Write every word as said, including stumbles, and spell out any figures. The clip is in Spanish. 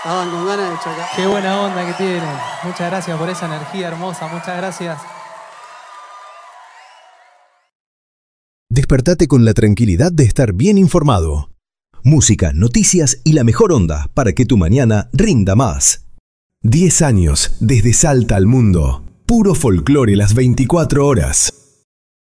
Estaban con ganas de chocar. Qué buena onda que tienen. Muchas gracias por esa energía hermosa. Muchas gracias. Despertate con la tranquilidad de estar bien informado. Música, noticias y la mejor onda para que tu mañana rinda más. diez años desde Salta al mundo. Puro folclore las veinticuatro horas.